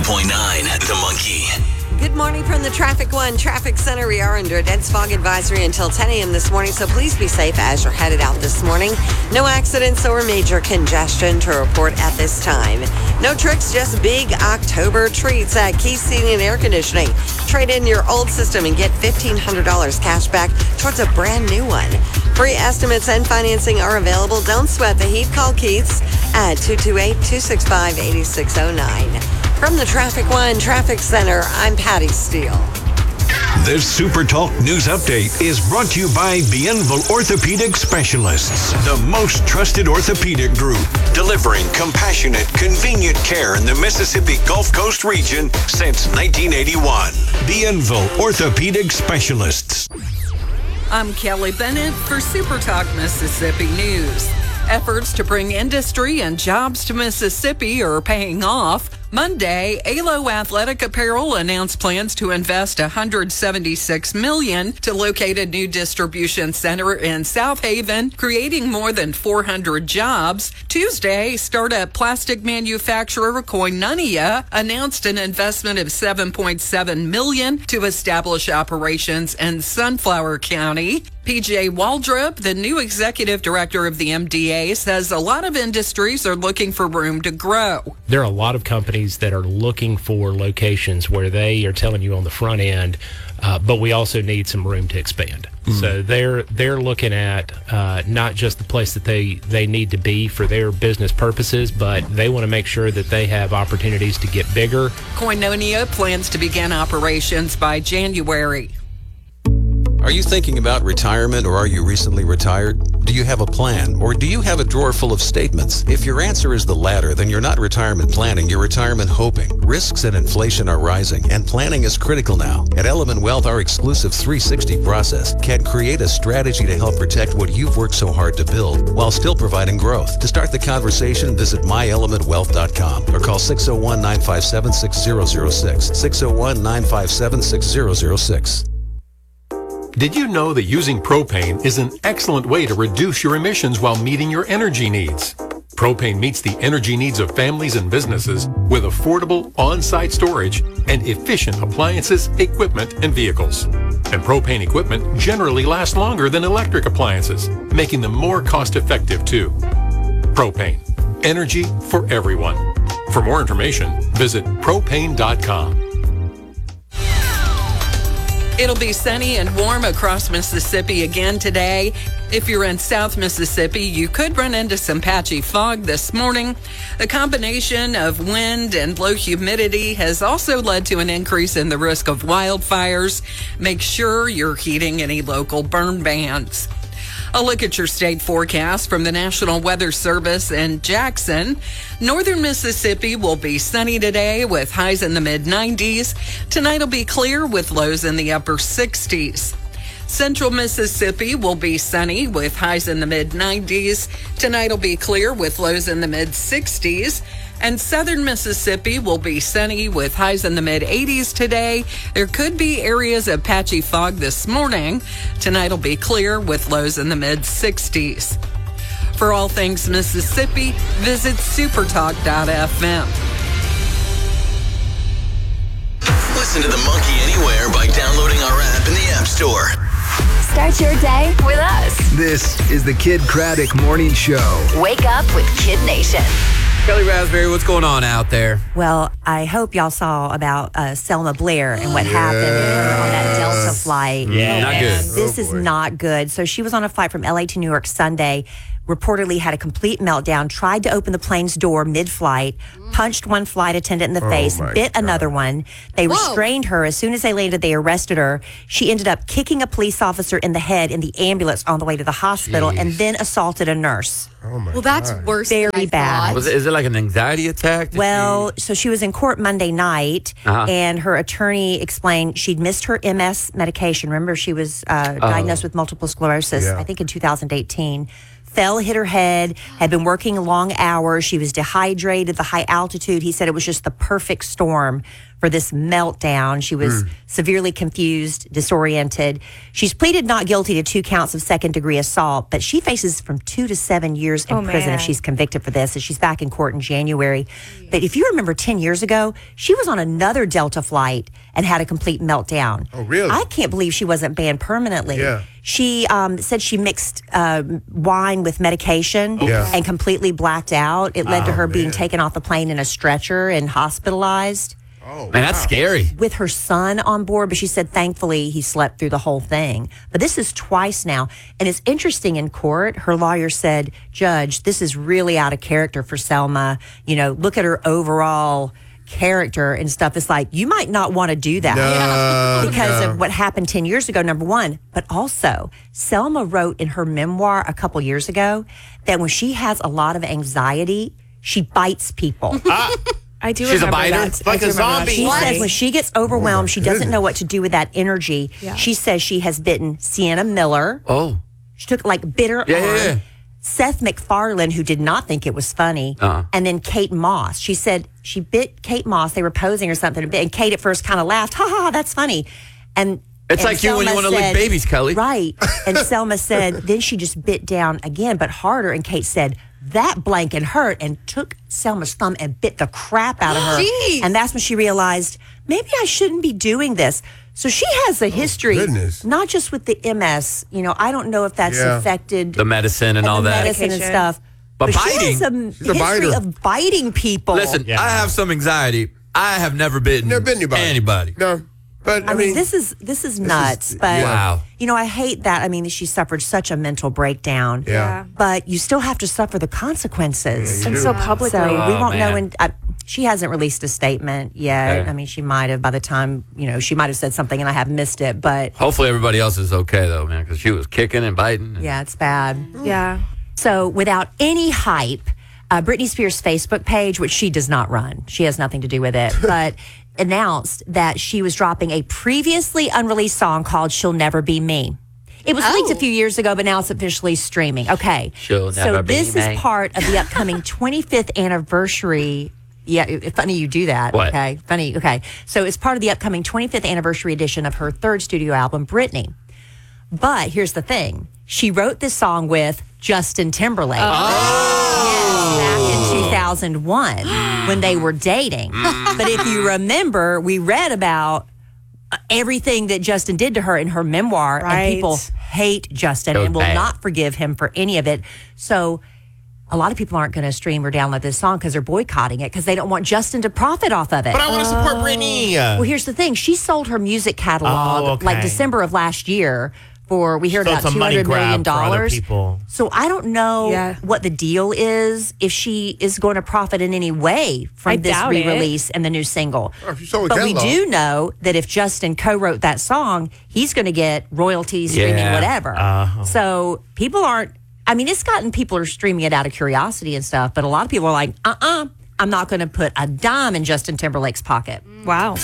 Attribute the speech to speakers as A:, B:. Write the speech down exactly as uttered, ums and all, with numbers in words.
A: five point nine, The Monkey.
B: Good morning from the Traffic One Traffic Center. We are under a dense fog advisory until ten a.m. this morning, so please be safe as you're headed out this morning. No accidents or major congestion to report at this time. No tricks, just big October treats at Keys Heating and Air Conditioning. Trade in your old system and get fifteen hundred dollars cash back towards a brand new one. Free estimates and financing are available. Don't sweat the heat. Call Keith's at two two eight, two six five, eight six zero nine. From the Traffic One Traffic Center, I'm Patty Steele.
C: This Super Talk News Update is brought to you by Bienville Orthopedic Specialists, the most trusted orthopedic group, delivering compassionate, convenient care in the Mississippi Gulf Coast region since nineteen eighty-one. Bienville Orthopedic Specialists.
D: I'm Kelly Bennett for Super Talk Mississippi News. Efforts to bring industry and jobs to Mississippi are paying off. Monday, A L O Athletic Apparel announced plans to invest one hundred seventy-six million dollars to locate a new distribution center in South Haven, creating more than four hundred jobs. Tuesday, startup plastic manufacturer Koinonia announced an investment of seven point seven million dollars to establish operations in Sunflower County. P J Waldrop, the new executive director of the M D A, says a lot of industries are looking for room to grow.
E: There are a lot of companies that are looking for locations where they are telling you on the front end, uh, but we also need some room to expand. Mm-hmm. So they're they're looking at uh, not just the place that they, they need to be for their business purposes, but they want to make sure that they have opportunities to get bigger.
D: Koinonia plans to begin operations by January.
F: Are you thinking about retirement, or are you recently retired? Do you have a plan, or do you have a drawer full of statements? If your answer is the latter, then you're not retirement planning, you're retirement hoping. Risks and inflation are rising, and planning is critical now. At Element Wealth, our exclusive three sixty process can create a strategy to help protect what you've worked so hard to build while still providing growth. To start the conversation, visit my element wealth dot com or call six oh one, nine five seven, six oh oh six, six oh one, nine five seven, six oh oh six.
G: Did you know that using propane is an excellent way to reduce your emissions while meeting your energy needs? Propane meets the energy needs of families and businesses with affordable on-site storage and efficient appliances, equipment, and vehicles. And propane equipment generally lasts longer than electric appliances, making them more cost-effective too. Propane. Energy for everyone. For more information, visit propane dot com.
D: It'll be sunny and warm across Mississippi again today. If you're in South Mississippi, you could run into some patchy fog this morning. The combination of wind and low humidity has also led to an increase in the risk of wildfires. Make sure you're heeding any local burn bans. A look at your state forecast from the National Weather Service in Jackson. Northern Mississippi will be sunny today with highs in the mid nineties. Tonight will be clear with lows in the upper sixties. Central Mississippi will be sunny with highs in the mid nineties. Tonight will be clear with lows in the mid sixties. And southern Mississippi will be sunny with highs in the mid eighties today. There could be areas of patchy fog this morning. Tonight will be clear with lows in the mid sixties. For all things Mississippi, visit supertalk dot f m.
A: Listen to The Monkey anywhere by downloading our app in the App Store.
H: Start your day with us.
I: This is the Kid Craddock Morning Show.
H: Wake up with Kid Nation.
J: Kelly Raspberry, what's going on out there?
K: Well, I hope y'all saw about uh, Selma Blair and what yes. happened to her on that Delta flight.
J: Yeah, not good.
K: This
I: oh,
K: is not good. So she was on a flight from L A to New York Sunday, reportedly had a complete meltdown, tried to open the plane's door mid-flight, punched one flight attendant in the
I: oh
K: face, bit
I: God.
K: another one. They Whoa. restrained her. As soon as they landed, they arrested her. She ended up kicking a police officer in the head in the ambulance on the way to the hospital Jeez. and then assaulted a nurse.
I: Oh my
L: well, that's
I: God.
L: worse.
K: Very bad.
J: Was it, is it like an anxiety attack? Did
K: well,
J: she...
K: so she was in court Monday night, uh-huh. and her attorney explained she'd missed her M S medication. Remember, she was uh, diagnosed oh. with multiple sclerosis, yeah. I think in two thousand eighteen. Fell, hit her head, had been working long hours. She was dehydrated, the high altitude. He said it was just the perfect storm for this meltdown. She was
L: Mm.
K: severely confused, disoriented. She's pleaded not guilty to two counts of second degree assault, but she faces from two to seven years in
L: Oh,
K: prison
L: man.
K: if she's convicted for this. And she's back in court in January. But if you remember ten years ago, she was on another Delta flight and had a complete meltdown.
L: Oh, really?
K: I can't believe she wasn't banned permanently.
L: Yeah.
K: She um, said she mixed uh, wine with medication
L: Yeah.
K: and completely blacked out. It led to
J: Oh,
K: her being
J: man.
K: taken off the plane in a stretcher and hospitalized.
L: Oh,
J: Man, that's scary.
K: With her son on board, but she said thankfully he slept through the whole thing. But this is twice now. And it's interesting in court, her lawyer said, Judge, this is really out of character for Selma. You know, look at her overall character and stuff. It's like, you might not want to do that
L: No,
K: because
L: no.
K: of what happened ten years ago, number one. But also, Selma wrote in her memoir a couple years ago that when she has a lot of anxiety, she bites people.
M: I do
J: She's a
M: remember
J: biter?
M: that.
L: Like
M: I do
L: a
M: remember that
L: zombie.
K: She
M: story.
K: says when she gets overwhelmed, she doesn't know what to do with that energy.
M: Yeah.
K: She says she has bitten Sienna Miller.
J: Oh.
K: She took like bitter
J: Yeah,
K: on
J: yeah, yeah.
K: Seth MacFarlane, who did not think it was funny,
J: Uh-uh.
K: and then Kate Moss. She said she bit Kate Moss. They were posing or something, and Kate at first kind of laughed, "Ha ha, that's funny." And
J: It's
K: and
J: like you when you
K: Selma
J: wanna lick
K: said-
J: babies, Kelly.
K: Right. And Selma said then she just bit down again, but harder. And Kate said that blanket hurt, and took Selma's thumb and bit the crap out of her.
M: Jeez.
K: And that's when she realized maybe I shouldn't be doing this. So she has a history,
L: goodness.
K: not just with the M S. You know, I don't know if that's
L: Yeah.
K: affected
J: The medicine and
K: and
J: all
K: the
J: that.
K: medicine and
M: Medication.
K: stuff.
J: But
K: she
J: biting-
K: has a
L: She's a
K: history
L: biter.
K: of biting people.
J: Listen,
E: Yeah.
J: I have some anxiety. I have never bitten,
L: Never been anybody.
J: anybody.
L: No. But, I,
K: I mean, this is this is nuts, but
J: Wow.
K: you know, I hate that. I mean, she suffered such a mental breakdown.
L: Yeah.
K: But you still have to suffer the consequences.
L: Yeah, you
M: And
L: do.
M: so publicly.
K: So we
J: Oh,
K: won't know.
J: man.
K: And uh, she hasn't released a statement yet.
J: Okay.
K: I mean, she might have by the time you know she might have said something, and I have missed it. But
J: Hopefully everybody else is okay, though, man, because she was kicking and biting. and-
K: yeah, it's bad.
M: Yeah.
K: So without any hype, uh, Britney Spears' Facebook page, which she does not run, she has nothing to do with it, but announced that she was dropping a previously unreleased song called She'll Never Be Me. It was leaked a few years ago, but now it's officially streaming. Okay.
J: She'll
K: so
J: never be
K: this
J: me.
K: is part of the upcoming twenty-fifth anniversary. Yeah, it- funny you do that.
J: What?
K: Okay. Funny. Okay. So it's part of the upcoming twenty-fifth anniversary edition of her third studio album, Britney. But here's the thing. She wrote this song with Justin Timberlake. Yes, back in two thousand one when they were dating. But if you remember, we read about uh, everything that Justin did to her in her memoir,
M: Right.
K: and people hate Justin
J: It was
K: and will
J: bad.
K: not forgive him for any of it. So a lot of people aren't going to stream or download this song because they're boycotting it because they don't want Justin to profit off of it.
L: But I want to support Britney.
K: Well, here's the thing. She sold her music catalog
N: Oh, okay.
K: like December of last year for, we heard
N: So
K: about
N: it's a
K: two
N: money
K: hundred million
N: grab for other
K: dollars.
N: people.
K: So I don't know
M: Yeah.
K: what the deal is, if she is going to profit in any way from
M: I
K: this
M: doubt it.
K: re-release and the new single.
L: Oh, if you sold a
K: But we
L: catalog.
K: do know that if Justin co-wrote that song, he's going to get royalties, streaming,
J: Yeah.
K: whatever.
N: Uh-huh.
K: So people aren't, I mean, it's gotten people are streaming it out of curiosity and stuff, but a lot of people are like, uh-uh, I'm not going to put a dime in Justin Timberlake's pocket.
M: Wow.